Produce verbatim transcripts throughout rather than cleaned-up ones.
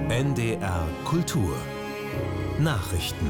N D R Kultur Nachrichten.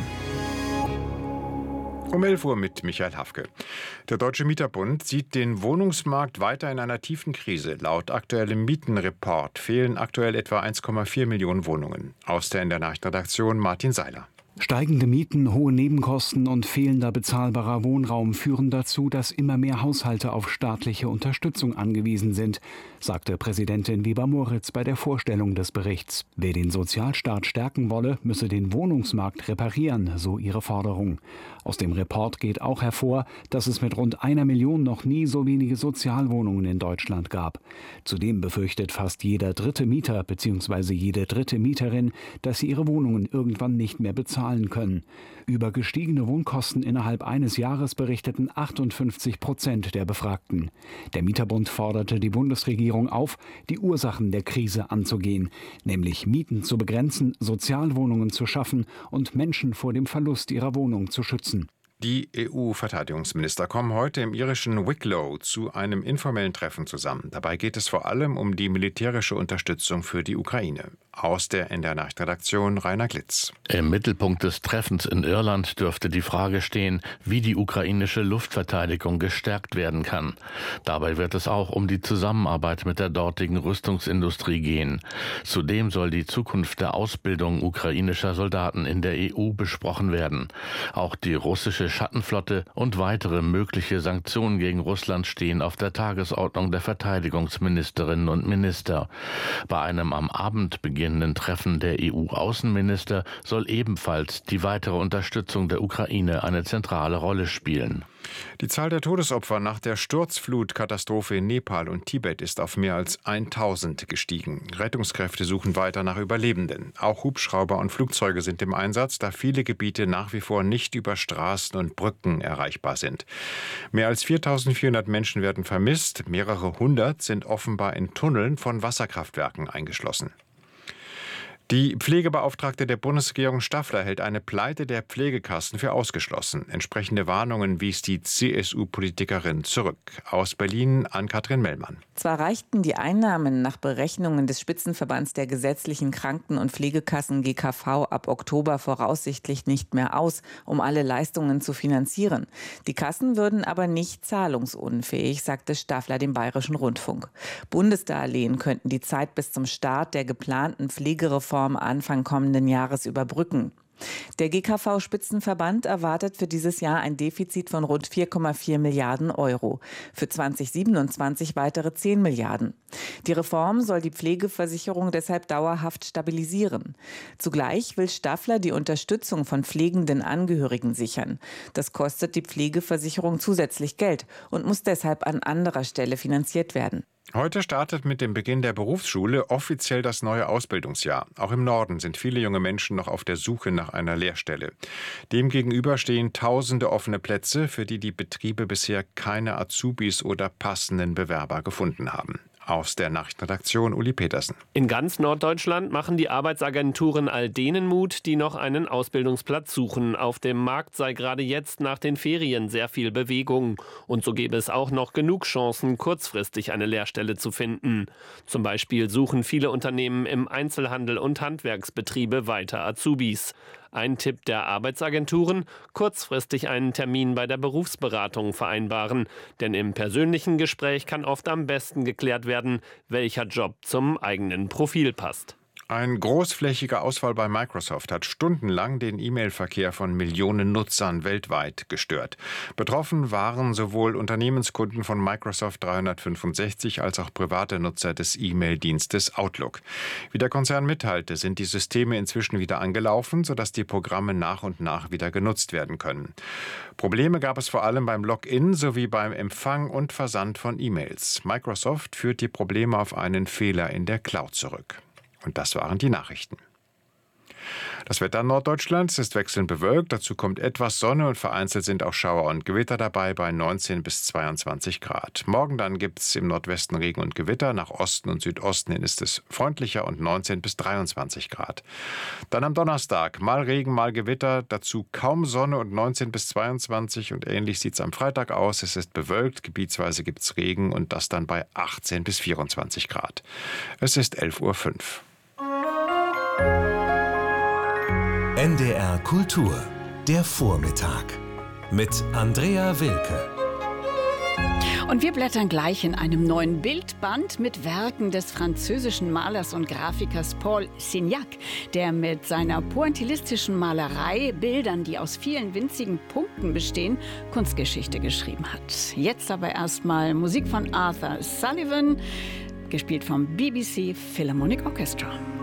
Um elf Uhr mit Michael Hafke. Der Deutsche Mieterbund sieht den Wohnungsmarkt weiter in einer tiefen Krise. Laut aktuellem Mietenreport fehlen aktuell etwa eins Komma vier Millionen Wohnungen. Aus der N D R-Nachrichtenredaktion Martin Seiler. Steigende Mieten, hohe Nebenkosten und fehlender bezahlbarer Wohnraum führen dazu, dass immer mehr Haushalte auf staatliche Unterstützung angewiesen sind, sagte Präsidentin Wieber-Moritz bei der Vorstellung des Berichts. Wer den Sozialstaat stärken wolle, müsse den Wohnungsmarkt reparieren, so ihre Forderung. Aus dem Report geht auch hervor, dass es mit rund einer Million noch nie so wenige Sozialwohnungen in Deutschland gab. Zudem befürchtet fast jeder dritte Mieter bzw. jede dritte Mieterin, dass sie ihre Wohnungen irgendwann nicht mehr bezahlen können. Über gestiegene Wohnkosten innerhalb eines Jahres berichteten achtundfünfzig Prozent der Befragten. Der Mieterbund forderte die Bundesregierung auf, die Ursachen der Krise anzugehen, nämlich Mieten zu begrenzen, Sozialwohnungen zu schaffen und Menschen vor dem Verlust ihrer Wohnung zu schützen. Die E U-Verteidigungsminister kommen heute im irischen Wicklow zu einem informellen Treffen zusammen. Dabei geht es vor allem um die militärische Unterstützung für die Ukraine. Aus der N D R-Nachrichtenredaktion Rainer Glitz. Im Mittelpunkt des Treffens in Irland dürfte die Frage stehen, wie die ukrainische Luftverteidigung gestärkt werden kann. Dabei wird es auch um die Zusammenarbeit mit der dortigen Rüstungsindustrie gehen. Zudem soll die Zukunft der Ausbildung ukrainischer Soldaten in der E U besprochen werden. Auch die russische Schattenflotte und weitere mögliche Sanktionen gegen Russland stehen auf der Tagesordnung der Verteidigungsministerinnen und Minister. Bei einem am Abend beginnenden Treffen der E U-Außenminister soll ebenfalls die weitere Unterstützung der Ukraine eine zentrale Rolle spielen. Die Zahl der Todesopfer nach der Sturzflutkatastrophe in Nepal und Tibet ist auf mehr als tausend gestiegen. Rettungskräfte suchen weiter nach Überlebenden. Auch Hubschrauber und Flugzeuge sind im Einsatz, da viele Gebiete nach wie vor nicht über Straßen und Brücken erreichbar sind. Mehr als viertausendvierhundert Menschen werden vermisst, mehrere hundert sind offenbar in Tunneln von Wasserkraftwerken eingeschlossen. Die Pflegebeauftragte der Bundesregierung Staffler hält eine Pleite der Pflegekassen für ausgeschlossen. Entsprechende Warnungen wies die C S U-Politikerin zurück. Aus Berlin Ann-Kathrin Mellmann. Zwar reichten die Einnahmen nach Berechnungen des Spitzenverbands der gesetzlichen Kranken- und Pflegekassen G K V ab Oktober voraussichtlich nicht mehr aus, um alle Leistungen zu finanzieren. Die Kassen würden aber nicht zahlungsunfähig, sagte Staffler dem Bayerischen Rundfunk. Bundesdarlehen könnten die Zeit bis zum Start der geplanten Pflegereform Anfang kommenden Jahres überbrücken. Der G K V-Spitzenverband erwartet für dieses Jahr ein Defizit von rund vier Komma vier Milliarden Euro. Für zweitausendsiebenundzwanzig weitere zehn Milliarden. Die Reform soll die Pflegeversicherung deshalb dauerhaft stabilisieren. Zugleich will Staffler die Unterstützung von pflegenden Angehörigen sichern. Das kostet die Pflegeversicherung zusätzlich Geld und muss deshalb an anderer Stelle finanziert werden. Heute startet mit dem Beginn der Berufsschule offiziell das neue Ausbildungsjahr. Auch im Norden sind viele junge Menschen noch auf der Suche nach einer Lehrstelle. Demgegenüber stehen tausende offene Plätze, für die die Betriebe bisher keine Azubis oder passenden Bewerber gefunden haben. Aus der Nachrichtenredaktion Uli Petersen. In ganz Norddeutschland machen die Arbeitsagenturen all denen Mut, die noch einen Ausbildungsplatz suchen. Auf dem Markt sei gerade jetzt nach den Ferien sehr viel Bewegung. Und so gäbe es auch noch genug Chancen, kurzfristig eine Lehrstelle zu finden. Zum Beispiel suchen viele Unternehmen im Einzelhandel und Handwerksbetriebe weiter Azubis. Ein Tipp der Arbeitsagenturen: kurzfristig einen Termin bei der Berufsberatung vereinbaren. Denn im persönlichen Gespräch kann oft am besten geklärt werden, welcher Job zum eigenen Profil passt. Ein großflächiger Ausfall bei Microsoft hat stundenlang den E-Mail-Verkehr von Millionen Nutzern weltweit gestört. Betroffen waren sowohl Unternehmenskunden von Microsoft dreihundertfünfundsechzig als auch private Nutzer des E-Mail-Dienstes Outlook. Wie der Konzern mitteilte, sind die Systeme inzwischen wieder angelaufen, sodass die Programme nach und nach wieder genutzt werden können. Probleme gab es vor allem beim Login sowie beim Empfang und Versand von E-Mails. Microsoft führt die Probleme auf einen Fehler in der Cloud zurück. Und das waren die Nachrichten. Das Wetter Norddeutschlands ist wechselnd bewölkt, dazu kommt etwas Sonne und vereinzelt sind auch Schauer und Gewitter dabei bei neunzehn bis zweiundzwanzig Grad. Morgen dann gibt es im Nordwesten Regen und Gewitter, nach Osten und Südosten hin ist es freundlicher und neunzehn bis dreiundzwanzig Grad. Dann am Donnerstag mal Regen, mal Gewitter, dazu kaum Sonne und neunzehn bis zweiundzwanzig und ähnlich sieht es am Freitag aus. Es ist bewölkt, gebietsweise gibt es Regen und das dann bei achtzehn bis vierundzwanzig Grad. Es ist elf Uhr fünf. N D R Kultur, der Vormittag mit Andrea Wilke. Und wir blättern gleich in einem neuen Bildband mit Werken des französischen Malers und Grafikers Paul Signac, der mit seiner pointillistischen Malerei, Bildern, die aus vielen winzigen Punkten bestehen, Kunstgeschichte geschrieben hat. Jetzt aber erstmal Musik von Arthur Sullivan, gespielt vom B B C Philharmonic Orchestra.